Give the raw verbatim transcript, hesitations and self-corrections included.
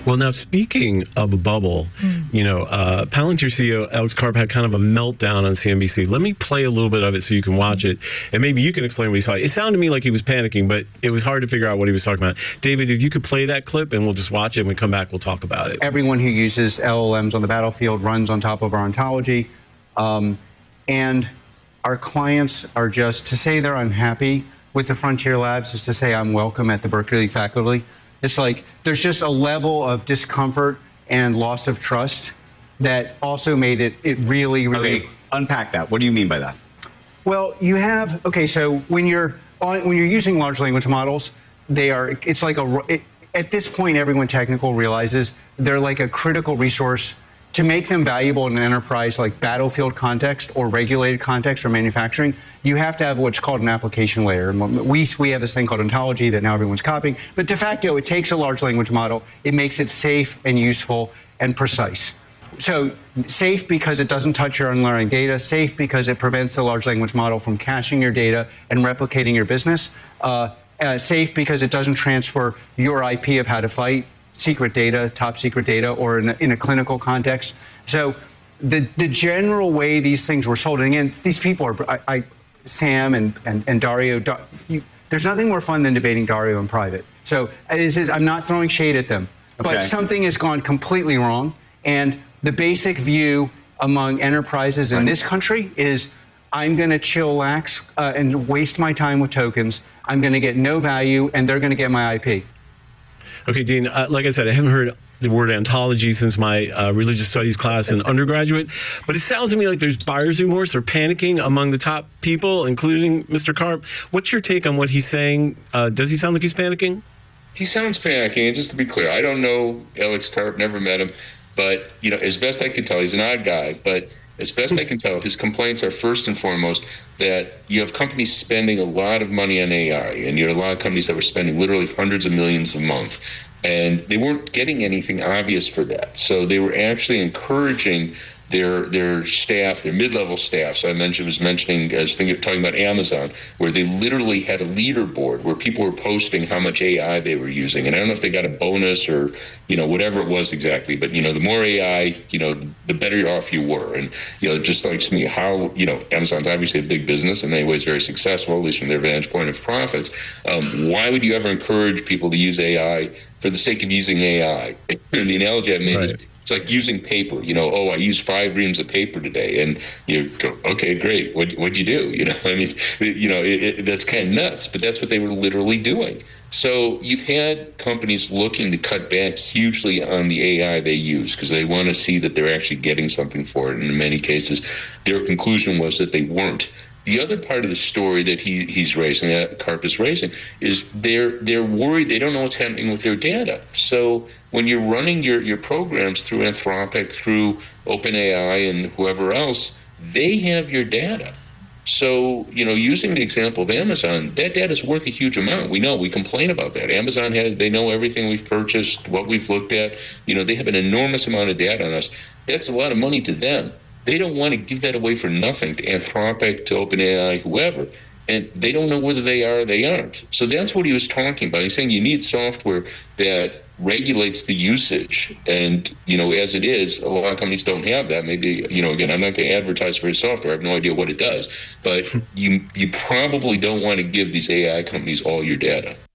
Well, now speaking of a bubble, mm. you know, uh, Palantir C E O Alex Karp had kind of a meltdown on C N B C. Let me play a little bit of it so you can watch it, and maybe you can explain what he saw. It sounded to me like he was panicking, but it was hard to figure out what he was talking about. David, if you could play that clip, and we'll just watch it. When we come back, we'll talk about it. Everyone who uses L L Ms on the battlefield runs on top of our ontology, um, and our clients are just, to say they're unhappy with the Frontier Labs is to say I'm welcome at the Berkeley faculty. It's like there's just a level of discomfort and loss of trust that also made it, it really, really... Okay, unpack that. What do you mean by that? Well, you have, okay, so when you're on, when you're using large language models, they are, it's like a, it, at this point, everyone technical realizes they're like a critical resource. To make them valuable in an enterprise like battlefield context or regulated context or manufacturing, you have to have what's called an application layer. We, we have this thing called ontology that now everyone's copying. But de facto, it takes a large language model. It makes it safe and useful and precise. So safe because it doesn't touch your underlying data, safe because it prevents the large language model from caching your data and replicating your business, uh, uh, safe because it doesn't transfer your I P of how to fight, secret data, top secret data, or in a, in a clinical context. So the the general way these things were sold, and again, these people are, I, I, Sam and, and, and Dario, da, you, there's nothing more fun than debating Dario in private. So this is, I'm not throwing shade at them, okay. But something has gone completely wrong. And the basic view among enterprises in right. this country is, I'm going to chillax uh, and waste my time with tokens. I'm going to get no value, and they're going to get my I P. Okay, Dean, uh, like I said, I haven't heard the word ontology since my uh, religious studies class in undergraduate, but it sounds to me like there's buyer's remorse or panicking among the top people, including Mister Karp. What's your take on what he's saying? Uh, does he sound like he's panicking? He sounds panicking, and just to be clear, I don't know Alex Karp, never met him, but, you know, as best I can tell, he's an odd guy, but as best I can tell, his complaints are first and foremost that you have companies spending a lot of money on A I, and you have a lot of companies that were spending literally hundreds of millions a month, and they weren't getting anything obvious for that. So they were actually encouraging their their staff, their mid-level staff. So I mentioned was mentioning, I was thinking, talking about Amazon, where they literally had a leaderboard where people were posting how much A I they were using. And I don't know if they got a bonus or, you know, whatever it was exactly. But, you know, the more A I, you know, the better off you were. And, you know, it just strikes me how, you know, Amazon's obviously a big business, in many ways very successful, at least from their vantage point of profits. Um, why would you ever encourage people to use A I for the sake of using A I? And the analogy I made right. is, it's like using paper, you know, oh, I used five reams of paper today. And you go, okay, great. What, what'd you do? You know, I mean, you know, it, it, that's kind of nuts, but that's what they were literally doing. So you've had companies looking to cut back hugely on the A I they use because they want to see that they're actually getting something for it. And in many cases, their conclusion was that they weren't. The other part of the story that he, he's raising, that Karp is raising, is they're they're worried they don't know what's happening with their data. So when you're running your, your programs through Anthropic, through OpenAI and whoever else, they have your data. So, you know, using the example of Amazon, that data is worth a huge amount. We know, we complain about that. Amazon has, they know everything we've purchased, what we've looked at. You know, they have an enormous amount of data on us. That's a lot of money to them. They don't want to give that away for nothing to Anthropic, to OpenAI, whoever. And they don't know whether they are or they aren't. So that's what he was talking about. He's saying you need software that regulates the usage. And, you know, as it is, a lot of companies don't have that. Maybe, you know, again, I'm not going to advertise for his software. I have no idea what it does. But you you probably don't want to give these A I companies all your data.